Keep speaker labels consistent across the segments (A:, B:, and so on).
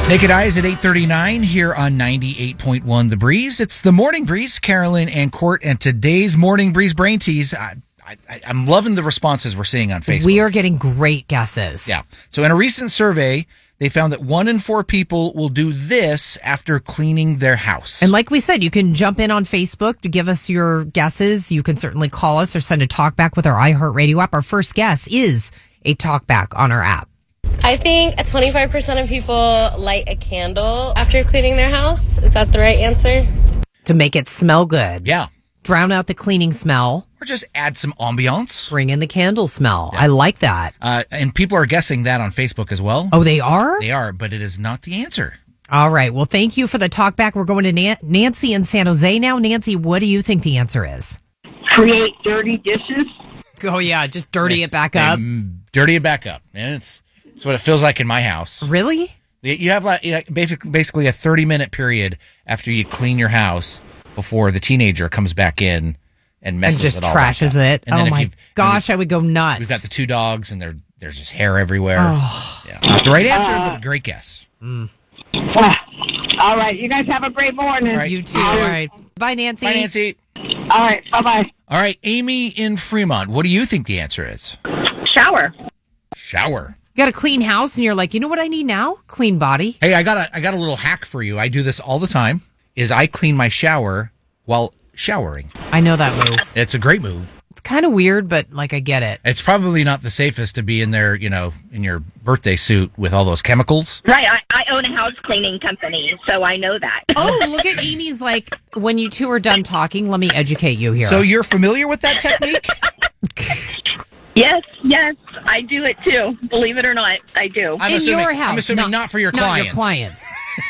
A: Naked Eyes at 8:39 here on 98.1 The Breeze. It's the Morning Breeze, Carolyn and Court, and today's Morning Breeze Brain Tease. I'm loving the responses we're seeing on Facebook.
B: We are getting great guesses.
A: Yeah. So in a recent survey, they found that 1 in 4 people will do this after cleaning their house.
B: And like we said, you can jump in on Facebook to give us your guesses. You can certainly call us or send a talkback with our iHeartRadio app. Our first guess is a talkback on our app.
C: I think 25% of people light a candle after cleaning their house. Is that the right answer?
B: To make it smell good.
A: Yeah.
B: Drown out the cleaning smell.
A: Or just add some ambiance.
B: Bring in the candle smell.
A: Yeah.
B: I like that.
A: And people are guessing that on Facebook as well.
B: Oh, they are?
A: They are, but it is not the answer.
B: All right. Well, thank you for the talk back. We're going to Nancy in San Jose now. Nancy, what do you think the answer is?
D: Create dirty dishes.
B: Oh, yeah. Just dirty it back up.
A: Dirty it back up. And it's what it feels like in my house.
B: Really?
A: You have basically a 30-minute period after you clean your house before the teenager comes back in and messes
B: and just
A: it all
B: trashes it.
A: And
B: oh my gosh, I would go nuts.
A: We've got the 2 dogs, and there's just hair everywhere. Oh. Yeah. Not the right answer, but a great guess.
D: All right, you guys have a great morning.
A: Right.
B: You too. All right. Bye, Nancy.
A: Bye, Nancy.
D: All right, bye-bye.
A: All right, Amy in Fremont, what do you think the answer is?
D: Shower.
B: You got a clean house, and you're like, you know what I need now? Clean body.
A: Hey, I got a little hack for you. I do this all the time. Is I clean my shower while showering.
B: I know that move.
A: It's a great move.
B: It's kind of weird, but like I get it.
A: It's probably not the safest to be in there, in your birthday suit with all those chemicals.
E: Right. I own a house cleaning company, so I know that.
B: Oh, look at Amy's like, when you two are done talking, let me educate you here.
A: So you're familiar with that technique?
E: Yes, I do it too. Believe it or not, I do.
A: I'm assuming not for your clients.
B: Not your clients.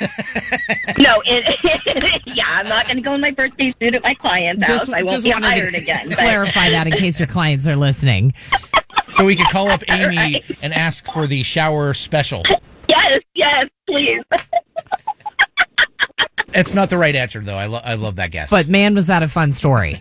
E: No, I'm not going to go in my birthday suit at my client's house. I won't be hired again.
B: Clarify that in case your clients are listening.
A: So we could call up Amy and ask for the shower special.
E: Yes, please.
A: It's not the right answer, though. I love that guess.
B: But man, was that a fun story.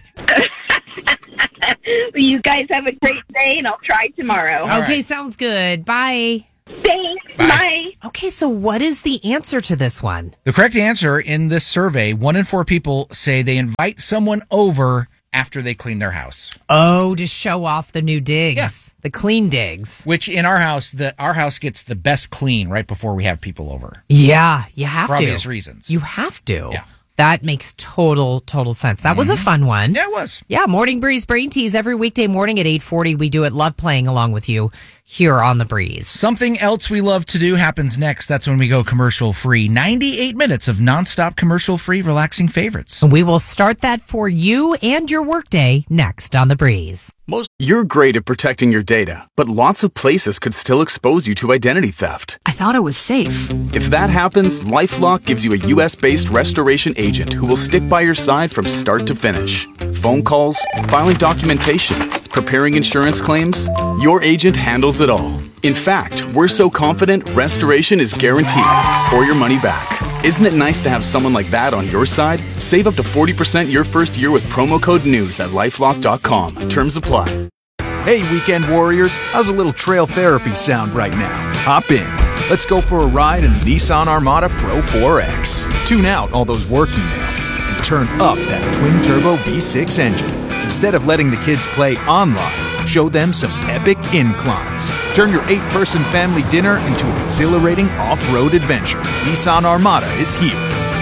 E: You guys have a great day, and I'll try tomorrow.
B: Okay, sounds good. Bye.
E: Thanks. Bye.
B: Okay, so what is the answer to this one?
A: The correct answer in this survey, 1 in 4 people say they invite someone over after they clean their house.
B: Oh, to show off the new digs.
A: Yeah.
B: The clean digs.
A: Which in our house, our house gets the best clean right before we have people over.
B: Yeah, you have to.
A: For obvious reasons.
B: You have to.
A: Yeah.
B: That makes total sense. That was a fun one.
A: Yeah, it was.
B: Yeah, Morning Breeze Brain Tease every weekday morning at 8:40. We do it. Love playing along with you here on The Breeze.
A: Something else we love to do happens next. That's when we go commercial free. 98 minutes of nonstop commercial free relaxing favorites.
B: We will start that for you and your workday next on The Breeze.
F: You're great at protecting your data, but lots of places could still expose you to identity theft.
G: I thought it was safe.
F: If that happens, LifeLock gives you a U.S.-based restoration agent who will stick by your side from start to finish. Phone calls, filing documentation, preparing insurance claims, your agent handles it all. In fact, we're so confident restoration is guaranteed or your money back. Isn't it nice to have someone like that on your side? Save up to 40% your first year with promo code NEWS at LifeLock.com. Terms apply.
H: Hey, weekend warriors, how's a little trail therapy sound right now? Hop in. Let's go for a ride in the Nissan Armada Pro 4X. Tune out all those work emails and turn up that twin-turbo V6 engine. Instead of letting the kids play online, show them some epic inclines. Turn your 8-person family dinner into an exhilarating off-road adventure. Nissan Armada is here.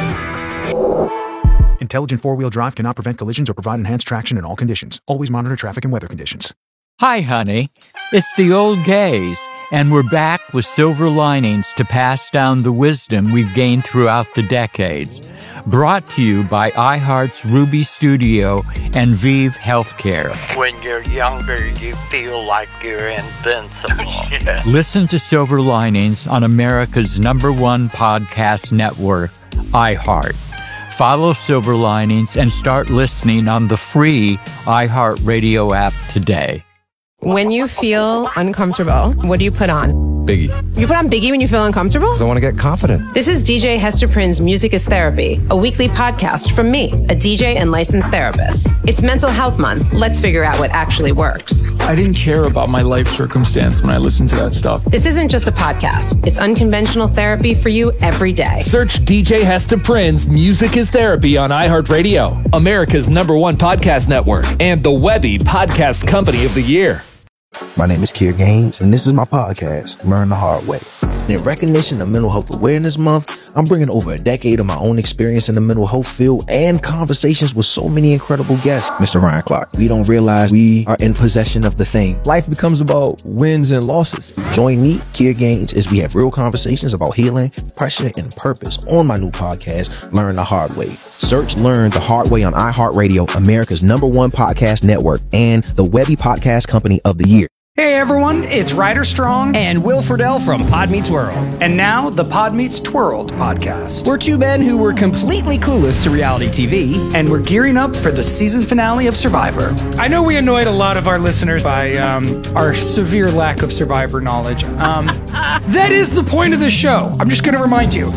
H: Intelligent four-wheel drive cannot prevent collisions or provide enhanced traction in all conditions. Always monitor traffic and weather conditions.
I: Hi, honey. It's the old gays, and we're back with silver linings to pass down the wisdom we've gained throughout the decades. Brought to you by iHeart's Ruby Studio and Vive Healthcare.
J: When you're younger, you feel like you're invincible. Yeah.
I: Listen to Silver Linings on America's #1 podcast network, iHeart. Follow Silver Linings and start listening on the free iHeartRadio app today.
K: When you feel uncomfortable, what do you put on?
G: Biggie.
K: You put on Biggie when you feel uncomfortable?
G: Because I want to get confident.
K: This is DJ Hester Prynne's Music is Therapy, a weekly podcast from me, a DJ and licensed therapist. It's Mental Health Month. Let's figure out what actually works.
L: I didn't care about my life circumstance when I listened to that stuff.
K: This isn't just a podcast. It's unconventional therapy for you every day.
M: Search DJ Hester Prynne's Music is Therapy on iHeartRadio, America's #1 podcast network, and the Webby Podcast Company of the Year.
N: My name is Kier Gaines, and this is my podcast, Learn the Hard Way. In recognition of Mental Health Awareness Month, I'm bringing over a decade of my own experience in the mental health field and conversations with so many incredible guests. Mr. Ryan Clark, we don't realize we are in possession of the thing. Life becomes about wins and losses. Join me, Kier Gaines, as we have real conversations about healing, pressure, and purpose on my new podcast, Learn the Hard Way. Search Learn the Hard Way on iHeartRadio, America's #1 podcast network, and the Webby Podcast Company of the Year.
O: Hey everyone, it's Ryder Strong and Will Friedle from Pod Meets World. And now the Pod Meets Twirled podcast. We're two men who were completely clueless to reality TV, and we're gearing up for the season finale of Survivor.
P: I know we annoyed a lot of our listeners by our severe lack of Survivor knowledge. That is the point of this show. I'm just going to remind you.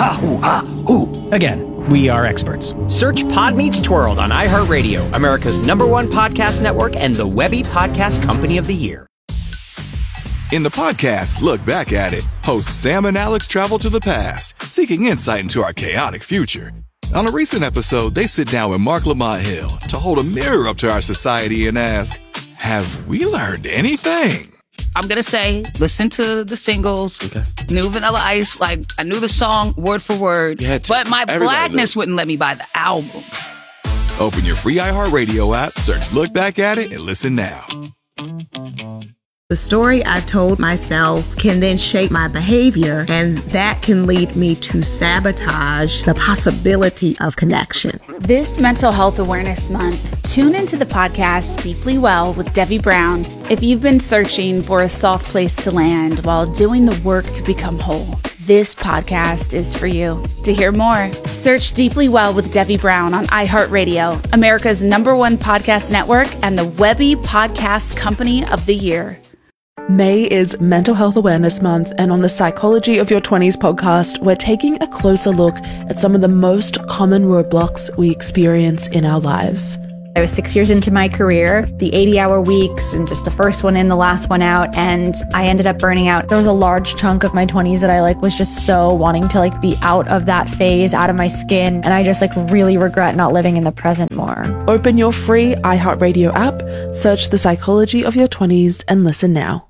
O: Again, we are experts. Search Pod Meets Twirled on iHeartRadio, America's #1 podcast network, and the Webby Podcast Company of the Year.
Q: In the podcast Look Back at It, hosts Sam and Alex travel to the past, seeking insight into our chaotic future. On a recent episode, they sit down with Mark Lamont Hill to hold a mirror up to our society and ask, have we learned anything?
R: I'm going to say, listen to the singles, New Vanilla Ice, like, I knew the song word for word, but my blackness wouldn't let me buy the album.
Q: Open your free iHeartRadio app, search Look Back at It, and listen now.
S: The story I told myself can then shape my behavior, and that can lead me to sabotage the possibility of connection.
T: This Mental Health Awareness Month, tune into the podcast Deeply Well with Debbie Brown if you've been searching for a soft place to land while doing the work to become whole. This podcast is for you. To hear more, search Deeply Well with Debbie Brown on iHeartRadio, America's #1 podcast network, and the Webby Podcast Company of the Year.
U: May is Mental Health Awareness Month, and on the Psychology of Your 20s podcast, we're taking a closer look at some of the most common roadblocks we experience in our lives.
V: I was 6 years into my career, the 80-hour weeks and just the first one in, the last one out, and I ended up burning out. There was a large chunk of my 20s that I was just so wanting to be out of that phase, out of my skin, and I just really regret not living in the present more.
U: Open your free iHeartRadio app, search The Psychology of Your 20s, and listen now.